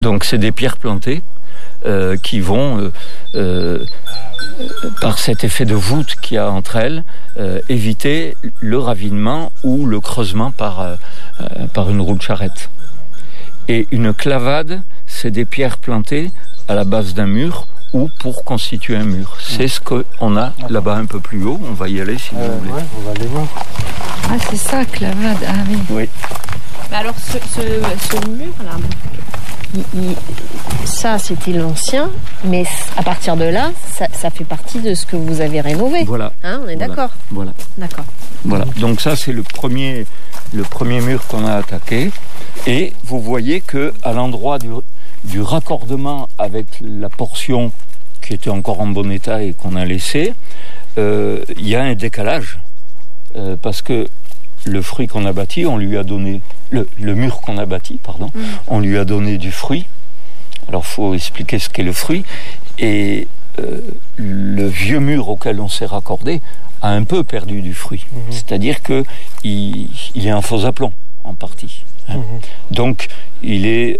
Donc c'est des pierres plantées qui vont, par cet effet de voûte qu'il y a entre elles, éviter le ravinement ou le creusement par une roue de charrette. Et une clavade, c'est des pierres plantées à la base d'un mur ou pour constituer un mur. C'est ce qu'on a là-bas un peu plus haut. On va y aller si vous voulez. Ouais, on va aller voir. Ah, c'est ça, clavade. Ah oui. Oui. Mais alors, ce mur-là, ça, c'était l'ancien, mais à partir de là, ça fait partie de ce que vous avez rénové. Voilà. Hein, on est d'accord. Voilà. D'accord. Voilà. Donc ça, c'est le premier mur qu'on a attaqué. Et vous voyez que à l'endroit du raccordement avec la portion qui était encore en bon état et qu'on a laissé, il y a un décalage parce que le fruit qu'on a bâti, on lui a donné le mur qu'on a bâti, on lui a donné du fruit. Alors, faut expliquer ce qu'est le fruit. Et le vieux mur auquel on s'est raccordé a un peu perdu du fruit. C'est-à-dire que il est en faux aplomb, en partie. Hein. Donc, il est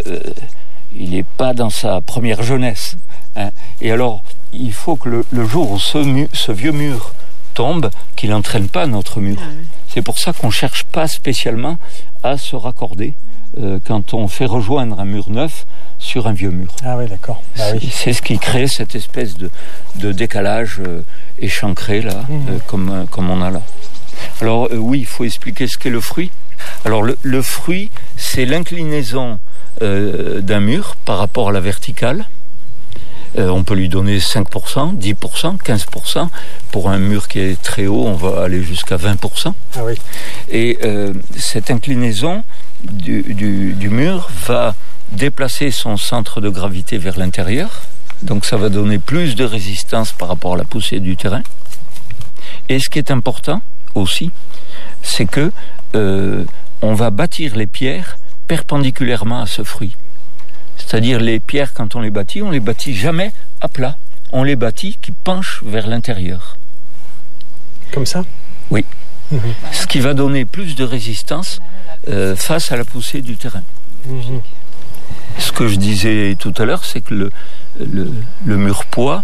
pas dans sa première jeunesse. Hein. Et alors, il faut que le jour où ce vieux mur tombe, qu'il n'entraîne pas notre mur. C'est pour ça qu'on ne cherche pas spécialement à se raccorder quand on fait rejoindre un mur neuf sur un vieux mur. Ah oui, d'accord. Bah oui. C'est ce qui crée cette espèce de décalage échancré, là, comme on a là. Alors oui, il faut expliquer ce qu'est le fruit. Alors le fruit, c'est l'inclinaison d'un mur par rapport à la verticale. On peut lui donner 5%, 10%, 15%. Pour un mur qui est très haut, on va aller jusqu'à 20%. Ah oui. Et cette inclinaison du mur va déplacer son centre de gravité vers l'intérieur. Donc ça va donner plus de résistance par rapport à la poussée du terrain. Et ce qui est important aussi, c'est que on va bâtir les pierres perpendiculairement à ce fruit. C'est-à-dire les pierres, quand on les bâtit jamais à plat. On les bâtit qui penchent vers l'intérieur. Comme ça ? Oui. Ce qui va donner plus de résistance face à la poussée du terrain. Ce que je disais tout à l'heure, c'est que le mur poids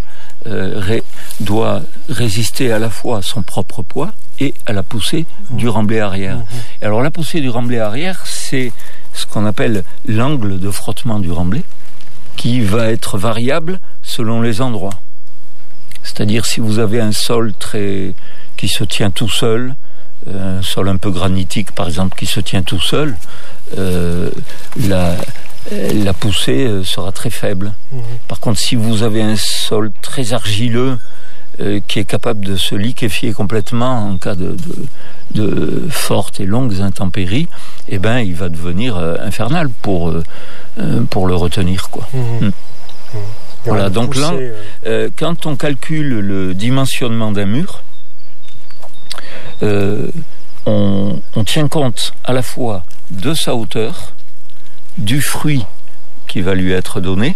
doit résister à la fois à son propre poids et à la poussée du remblai arrière. Et alors la poussée du remblai arrière, c'est ce qu'on appelle l'angle de frottement du remblai, qui va être variable selon les endroits. C'est-à-dire si vous avez un sol qui se tient tout seul, un sol un peu granitique par exemple qui se tient tout seul, la poussée sera très faible. Par contre, si vous avez un sol très argileux qui est capable de se liquéfier complètement en cas de fortes et longues intempéries, eh ben, il va devenir infernal pour le retenir, quoi. Voilà. Donc là, quand on calcule le dimensionnement d'un mur, on tient compte à la fois de sa hauteur, du fruit qui va lui être donné,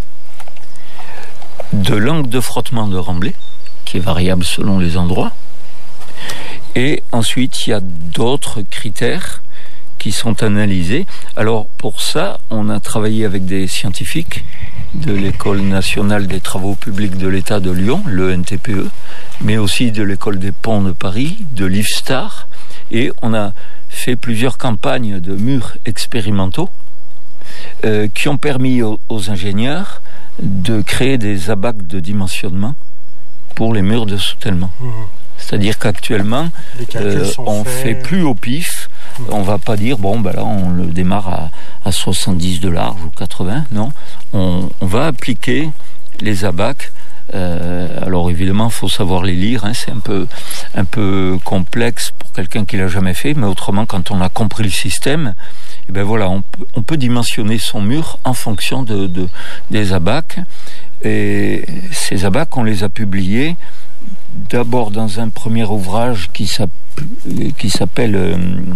de l'angle de frottement de remblai, qui est variable selon les endroits, et ensuite il y a d'autres critères qui sont analysés. Alors pour ça, on a travaillé avec des scientifiques de l'École nationale des travaux publics de l'État de Lyon, le NTPE, mais aussi de l'École des ponts de Paris, de l'IFSTAR, et on a fait plusieurs campagnes de murs expérimentaux qui ont permis aux ingénieurs de créer des abacs de dimensionnement pour les murs de soutènement. C'est-à-dire qu'actuellement, on fait plus au pif. On va pas dire, là, on le démarre à 70 de large ou 80. Non, on va appliquer les abacs. Alors évidemment, il faut savoir les lire. C'est un peu complexe pour quelqu'un qui l'a jamais fait. Mais autrement, quand on a compris le système, on peut dimensionner son mur en fonction des abacs. Et ces abacs, on les a publiés d'abord dans un premier ouvrage qui s'appelle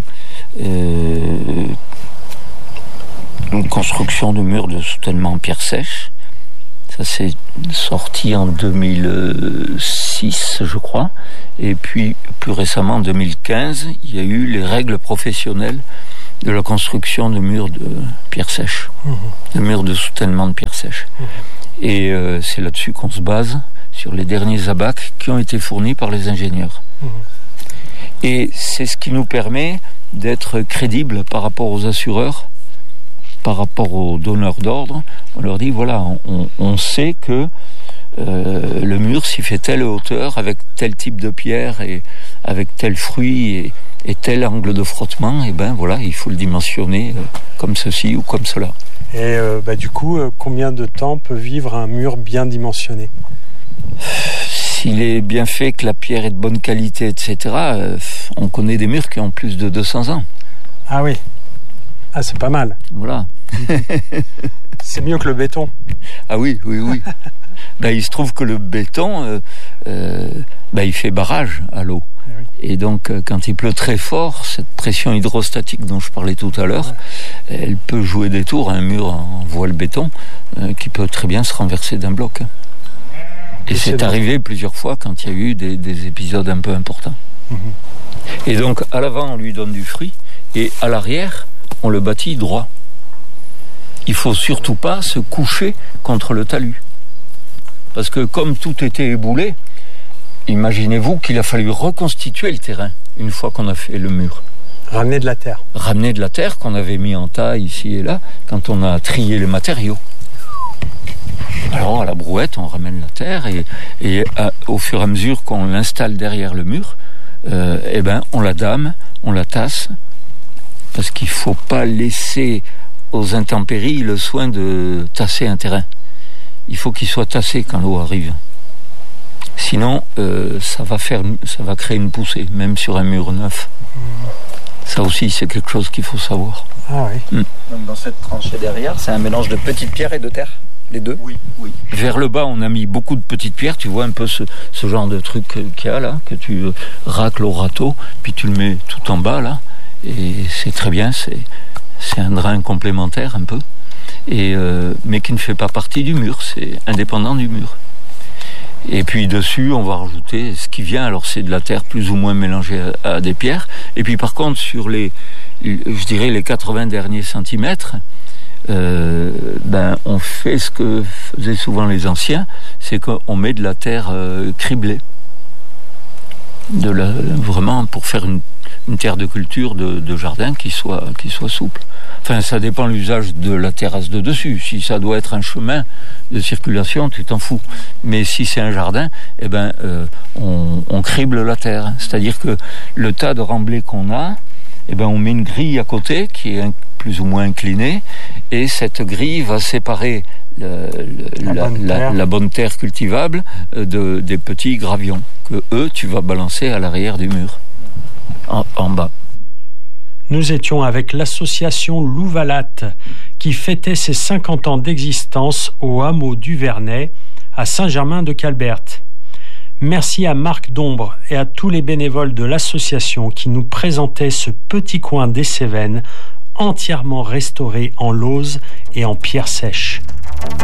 une construction de murs de soutènement en pierre sèche. Ça s'est sorti en 2006, je crois. Et puis, plus récemment, en 2015, il y a eu les règles professionnelles de la construction de murs de pierre sèche, de murs de soutènement de pierre sèche. Et c'est là-dessus qu'on se base, sur les derniers abacs qui ont été fournis par les ingénieurs. Et c'est ce qui nous permet d'être crédibles par rapport aux assureurs, par rapport aux donneurs d'ordre. On leur dit, voilà, on sait que le mur, s'il fait telle hauteur, avec tel type de pierre, et avec tel fruit, et tel angle de frottement, et ben voilà, il faut le dimensionner comme ceci ou comme cela. Et du coup, combien de temps peut vivre un mur bien dimensionné ? S'il est bien fait, que la pierre est de bonne qualité, etc., on connaît des murs qui ont plus de 200 ans. Ah oui. Ah, c'est pas mal. Voilà. C'est mieux que le béton. Ah oui. Il se trouve que le béton, il fait barrage à l'eau. Et donc, quand il pleut très fort, cette pression hydrostatique dont je parlais tout à l'heure, elle peut jouer des tours à un mur en voile béton qui peut très bien se renverser d'un bloc. Et c'est arrivé plusieurs fois quand il y a eu des épisodes un peu importants. Et donc, à l'avant, on lui donne du fruit, et à l'arrière, on le bâtit droit. Il ne faut surtout pas se coucher contre le talus. Parce que comme tout était éboulé, imaginez-vous qu'il a fallu reconstituer le terrain une fois qu'on a fait le mur. Ramener de la terre. Ramener de la terre qu'on avait mis en tas ici et là quand on a trié les matériaux. Alors à la brouette, on ramène la terre et au fur et à mesure qu'on l'installe derrière le mur, on la dame, on la tasse, parce qu'il ne faut pas laisser aux intempéries le soin de tasser un terrain. Il faut qu'il soit tassé quand l'eau arrive. Sinon, ça va créer une poussée, même sur un mur neuf. Ça aussi, c'est quelque chose qu'il faut savoir. Ah oui. Donc dans cette tranchée derrière, c'est un mélange de petites pierres et de terre, les deux ? Oui. Vers le bas, on a mis beaucoup de petites pierres. Tu vois un peu ce genre de truc qu'il y a là, que tu racles au râteau, puis tu le mets tout en bas là, et c'est très bien. C'est un drain complémentaire un peu, mais qui ne fait pas partie du mur. C'est indépendant du mur. Et puis dessus, on va rajouter ce qui vient. Alors c'est de la terre plus ou moins mélangée à des pierres. Et puis par contre, sur les 80 derniers centimètres, on fait ce que faisaient souvent les anciens, c'est qu'on met de la terre criblée. Vraiment pour faire une terre de culture de jardin qui soit souple. Enfin, ça dépend de l'usage de la terrasse de dessus. Si ça doit être un chemin de circulation, tu t'en fous. Mais si c'est un jardin, on crible la terre. C'est-à-dire que le tas de remblais qu'on a, on met une grille à côté qui est plus ou moins inclinée, et cette grille va séparer la bonne terre cultivable des petits gravions que tu vas balancer à l'arrière du mur, en bas. Nous étions avec l'association Louvalat qui fêtait ses 50 ans d'existence au hameau du Vernet à Saint-Germain-de-Calbert. Merci à Marc Dombre et à tous les bénévoles de l'association qui nous présentaient ce petit coin des Cévennes entièrement restauré en lauze et en pierre sèche.